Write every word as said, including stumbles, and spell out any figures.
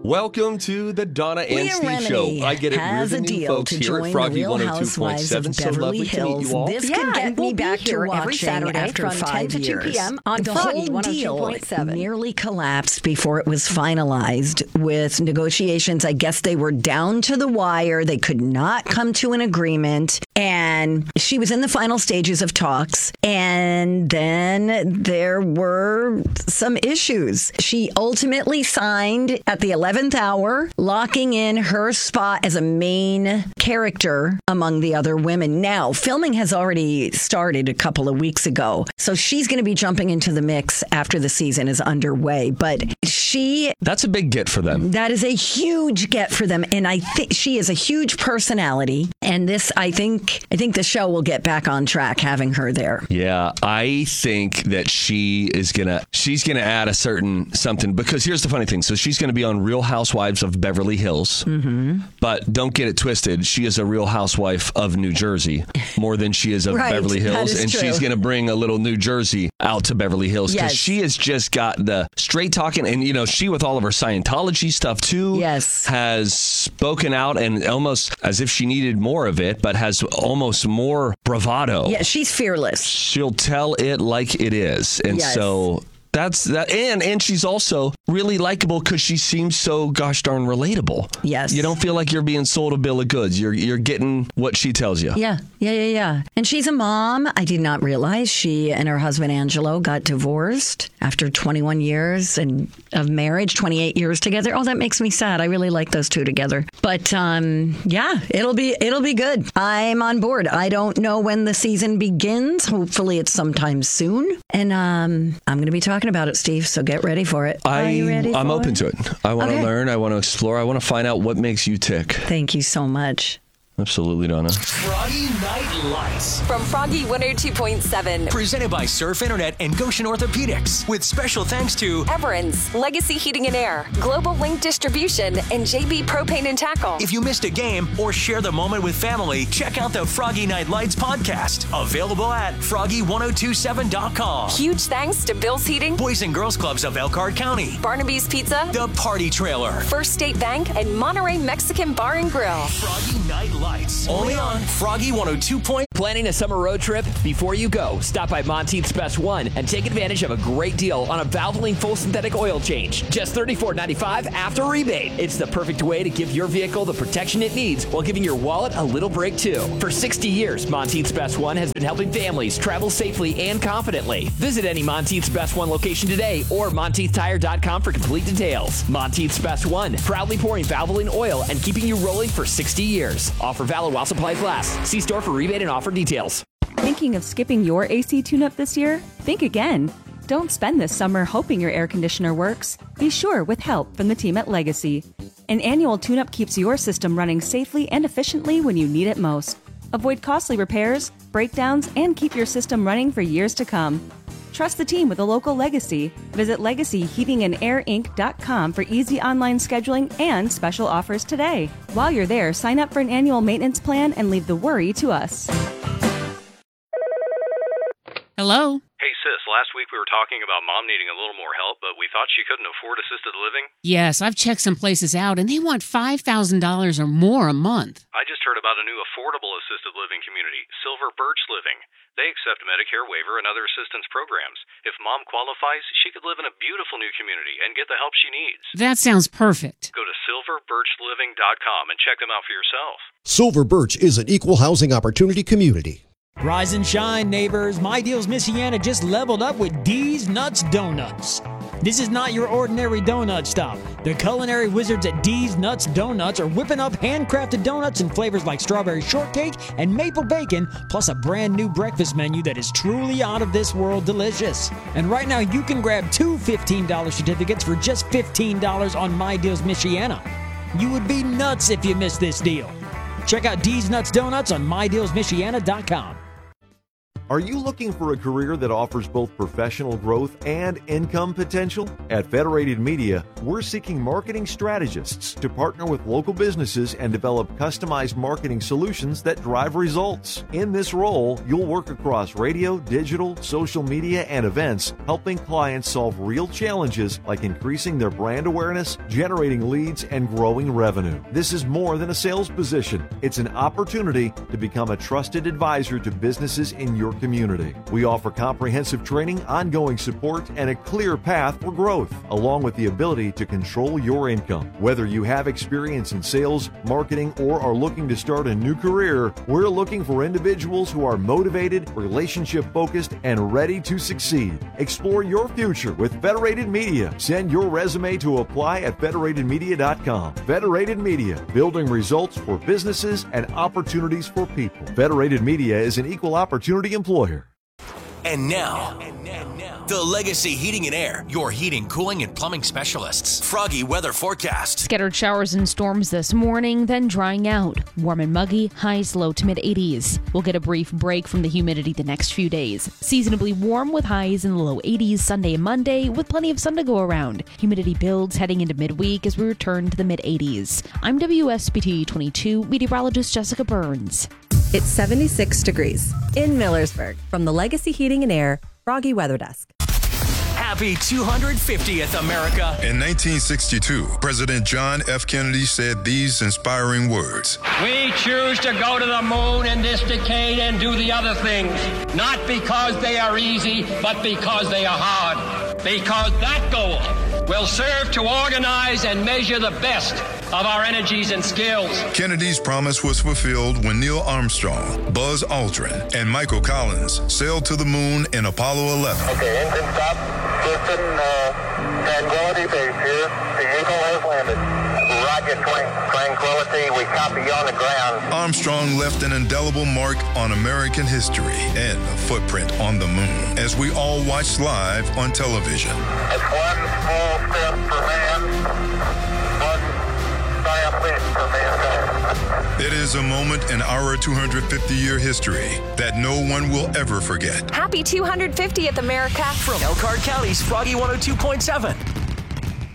Welcome to the Donna and Leah Steve Remini Show. I get it. has We're the a new deal folks to here join at Froggy the Real one oh two point Housewives seven. of So Beverly lovely to meet Hills. you all. This Yeah, can get and me we'll be back here to every watching Saturday after from five ten to two years. p.m. on the Froggy whole one oh two deal point seven. nearly collapsed before it was finalized with negotiations. I guess they were down to the wire. They could not come to an agreement. And she was in the final stages of talks. And then there were some issues. She ultimately signed at the eleventh hour, locking in her spot as a main character among the other women. Now, filming has already started a couple of weeks ago. So she's going to be jumping into the mix after the season is underway. But she... That's a big get for them. That is a huge get for them. And I think she is a huge personality. And this, I think, I think the show will get back on track having her there. Yeah, I think that she is gonna she's gonna add a certain something, because here's the funny thing. So she's gonna be on Real Housewives of Beverly Hills, mm-hmm. but don't get it twisted. She is a Real Housewife of New Jersey more than she is of Right, Beverly that Hills, is and true. she's gonna bring a little New Jersey out to Beverly Hills, because Yes. she has just got the straight talking, and you know she with all of her Scientology stuff too. Yes. Has spoken out and almost as if she needed more of it, but has almost more bravado. Yeah, she's fearless. She'll tell it like it is. And Yes. so that's that. And and she's also really likable because she seems so gosh darn relatable. Yes. You don't feel like you're being sold a bill of goods. You're you're getting what she tells you. Yeah, yeah, yeah, yeah. And she's a mom. I did not realize she and her husband Angelo got divorced after twenty-one years and of marriage, twenty-eight years together. Oh, that makes me sad. I really like those two together. But um, yeah, it'll be it'll be good. I'm on board. I don't know when the season begins. Hopefully, it's sometime soon. And um, I'm going to be talking about it, Steve. So get ready for it. I, Are you ready? I'm for open it? to it. I want to Okay. learn. I want to explore. I want to find out what makes you tick. Thank you so much. Absolutely, Donna. Froggy Night Lights. From Froggy one oh two point seven. Presented by Surf Internet and Goshen Orthopedics. With special thanks to Everins, Legacy Heating and Air, Global Link Distribution, and J B Propane and Tackle. If you missed a game or share the moment with family, check out the Froggy Night Lights podcast. Available at froggy ten twenty-seven dot com. Huge thanks to Bill's Heating, Boys and Girls Clubs of Elkhart County. Barnaby's Pizza, The Party Trailer. First State Bank, and Monterey Mexican Bar and Grill. Froggy Night Lights. Only on Froggy one oh two point seven. Planning a summer road trip? Before you go, stop by Monteith's Best One and take advantage of a great deal on a Valvoline full synthetic oil change. Just thirty-four ninety-five after rebate. It's the perfect way to give your vehicle the protection it needs while giving your wallet a little break too. For sixty years, Monteith's Best One has been helping families travel safely and confidently. Visit any Monteith's Best One location today or monteith tire dot com for complete details. Monteith's Best One, proudly pouring Valvoline oil and keeping you rolling for sixty years. Offer valid while supplies last. See store for rebate and offer details. Thinking of skipping your A C tune-up this year? Think again. Don't spend this summer hoping your air conditioner works. Be sure with help from the team at Legacy. An annual tune-up keeps your system running safely and efficiently when you need it most. Avoid costly repairs, breakdowns, and keep your system running for years to come. Trust the team with a local Legacy. Visit legacy heating and air inc dot com for easy online scheduling and special offers today. While you're there, sign up for an annual maintenance plan and leave the worry to us. Hello? Hey sis, last week we were talking about mom needing a little more help, but we thought she couldn't afford assisted living. Yes, I've checked some places out, and they want five thousand dollars or more a month. I just heard about a new affordable assisted living community, Silver Birch Living. They accept Medicare waiver and other assistance programs. If mom qualifies, she could live in a beautiful new community and get the help she needs. That sounds perfect. Go to silver birch living dot com and check them out for yourself. Silver Birch is an equal housing opportunity community. Rise and shine, neighbors. My Deals Michiana just leveled up with D's Nuts Donuts. This is not your ordinary donut stop. The culinary wizards at D's Nuts Donuts are whipping up handcrafted donuts in flavors like strawberry shortcake and maple bacon, plus a brand new breakfast menu that is truly out of this world delicious. And right now you can grab two fifteen dollars certificates for just fifteen dollars on My Deals Michiana. You would be nuts if you missed this deal. Check out D's Nuts Donuts on my deals michiana dot com. Are you looking for a career that offers both professional growth and income potential? At Federated Media, we're seeking marketing strategists to partner with local businesses and develop customized marketing solutions that drive results. In this role, you'll work across radio, digital, social media, and events, helping clients solve real challenges like increasing their brand awareness, generating leads, and growing revenue. This is more than a sales position. It's an opportunity to become a trusted advisor to businesses in your community. We offer comprehensive training, ongoing support, and a clear path for growth, along with the ability to control your income. Whether you have experience in sales, marketing, or are looking to start a new career, we're looking for individuals who are motivated, relationship-focused, and ready to succeed. Explore your future with Federated Media. Send your resume to apply at federated media dot com. Federated Media, building results for businesses and opportunities for people. Federated Media is an equal opportunity employer. And now, the Legacy Heating and Air, your heating, cooling, and plumbing specialists. Froggy weather forecast. Scattered showers and storms this morning, then drying out. Warm and muggy, highs low to mid eighties. We'll get a brief break from the humidity the next few days. Seasonably warm with highs in the low eighties Sunday and Monday, with plenty of sun to go around. Humidity builds heading into midweek as we return to the mid eighties. I'm W S B T twenty-two meteorologist Jessica Burns. It's seventy-six degrees in Millersburg. From the Legacy Heating and Air Froggy Weather Desk. Happy two hundred fiftieth, America. In nineteen sixty-two, President John F. Kennedy said these inspiring words. We choose to go to the moon in this decade and do the other things, not because they are easy, but because they are hard. Because that goal will serve to organize and measure the best of our energies and skills. Kennedy's promise was fulfilled when Neil Armstrong, Buzz Aldrin, and Michael Collins sailed to the moon in Apollo eleven. Okay, engine stop. Houston, uh, Tranquility Base here. The Eagle has landed. Roger, Tranquility, we copy you on the ground. Armstrong left an indelible mark on American history and a footprint on the moon as we all watched live on television. It's one small step for man, one It is a moment in our two hundred fifty year history that no one will ever forget. Happy two hundred fiftieth, America. From Elkhart County's Froggy one oh two point seven.